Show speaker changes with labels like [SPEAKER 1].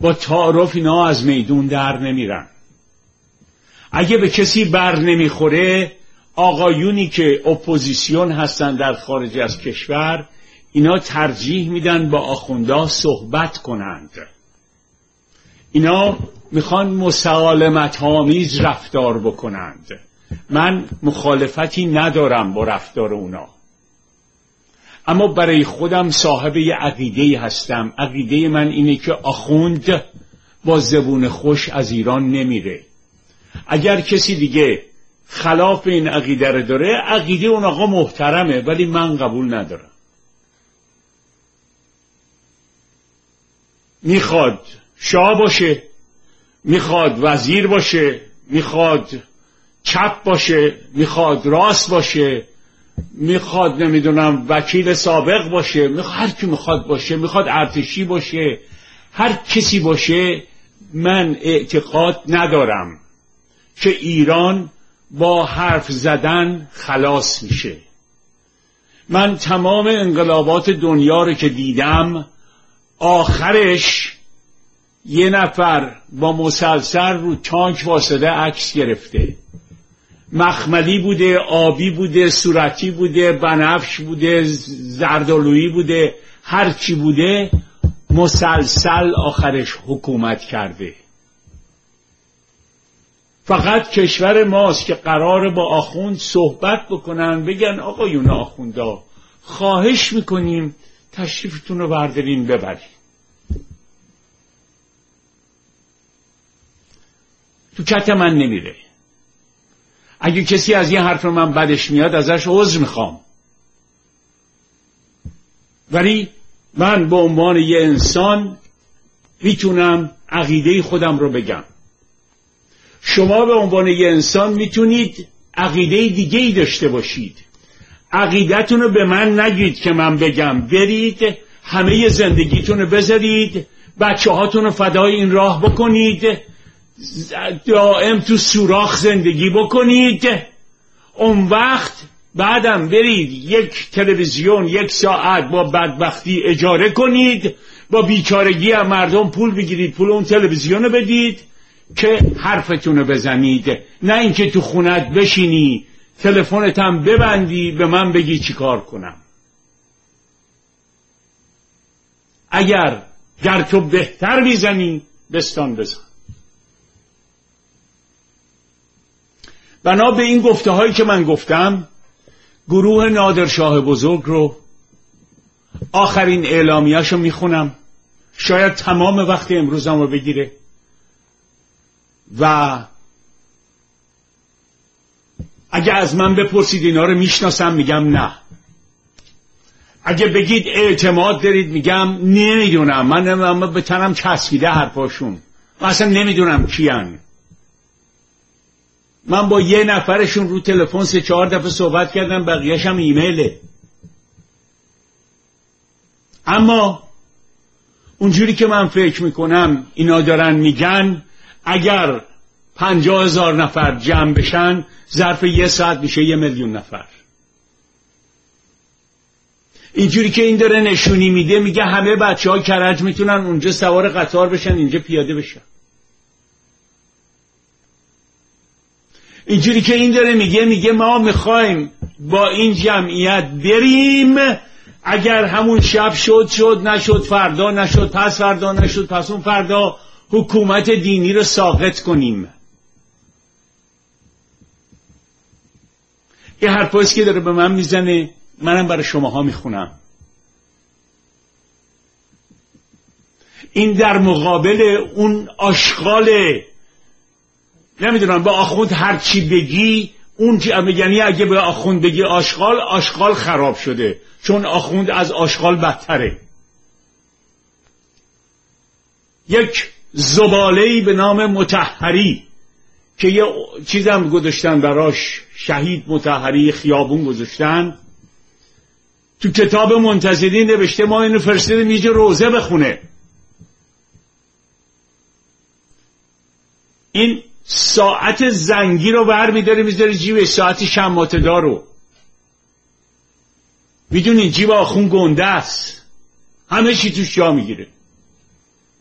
[SPEAKER 1] با تعارف اینا از میدون در نمیرن. اگه به کسی بر نمیخوره، آقایونی که اپوزیسیون هستن در خارج از کشور، اینا ترجیح میدن با آخوندا صحبت کنند. اینا میخوان مسالمت آمیز رفتار بکنند. من مخالفتی ندارم با رفتار اونا، اما برای خودم صاحب یه عقیده هستم. عقیده من اینه که آخوند با زبون خوش از ایران نمیره. اگر کسی دیگه خلاف این عقیده رو داره، عقیده اون آقا محترمه، ولی من قبول ندارم. میخواد شاه باشه، میخواد وزیر باشه، میخواد چپ باشه، میخواد راست باشه، میخواد نمیدونم وکیل سابق باشه، هر کی میخواد باشه، میخواد ارتشی باشه، هر کسی باشه، من اعتقاد ندارم که ایران با حرف زدن خلاص میشه. من تمام انقلابات دنیا رو که دیدم، آخرش یه نفر با مسلسل رو تانک واسطه عکس گرفته. مخملی بوده، آبی بوده، صورتی بوده، بنفش بوده، زردالویی بوده، هر چی بوده، مسلسل آخرش حکومت کرده. فقط کشور ماست که قراره با آخوند صحبت بکنن، بگن آقایون آخوندا خواهش میکنیم تشریفتون رو بردارین ببرین. تو کت من نمیره. اگه کسی از این حرف من بدش میاد، ازش عذر میخوام، ولی من به عنوان یه انسان میتونم عقیده خودم رو بگم. شما به عنوان یه انسان میتونید عقیده دیگه‌ای داشته باشید. عقیدتون رو به من نگید که من بگم. برید همه زندگیتون رو بذارید، بچه هاتون رو فدای این راه بکنید، دائم تو سوراخ زندگی بکنید. اون وقت بعدم برید یک تلویزیون 1 ساعت با بدبختی اجاره کنید، با بیچارگی از مردم پول بگیرید، پول اون تلویزیون رو بدید که حرفتون رو بزنید. نه اینکه تو خونت بشینی تلفنت هم ببندی به من بگی چی کار کنم. اگر گر تو بهتر میزنی بستان بزن. بنا به این گفته هایی که من گفتم، گروه نادرشاه بزرگ رو آخرین اعلامیه‌اش رو میخونم، شاید تمام وقت امروزم رو بگیره، و اگه از من بپرسید اینا رو میشناسم، میگم نه. اگه بگید اعتماد دارید، میگم نمیدونم، من به تنم چسبیده حرفاشون، من اصلا نمیدونم کیان. من با یه نفرشون رو تلفن 3-4 دفعه صحبت کردم، بقیه‌ش هم ایمیله. اما اونجوری که من فکر میکنم اینا دارن میگن، اگر 50,000 نفر جمع بشن ظرف 1 ساعت میشه 1,000,000 نفر. اینجوری که این داره نشونی میده، میگه همه بچه‌ها کرج میتونن اونجا سوار قطار بشن، اینجا پیاده بشن. اینجوری که این داره میگه ما میخوایم با این جمعیت بریم، اگر همون شب شد نشد، فردا نشد، پس فردا نشد، پس اون فردا حکومت دینی رو ساقط کنیم. این حرفاییست که داره به من میزنه، منم برای شماها میخونم. این در مقابل اون آشغاله. نمیدونم، به آخوند هر چی بگی، اون یعنی اگه به آخوند بگی آشغال خراب شده، چون آخوند از آشغال بدتره. یک زباله‌ای به نام مطهری که یه چیزم گذاشتن براش، شهید مطهری، خیابون گذاشتن، تو کتاب منتظری نوشته ما اینو فرستادیم یه روزه بخونه. این ساعت زنگی رو برمی‌داره میذاره جیب، ساعت شماته دار رو. میدونین جیب آخون گنده است، همه چی توش جا میگیره.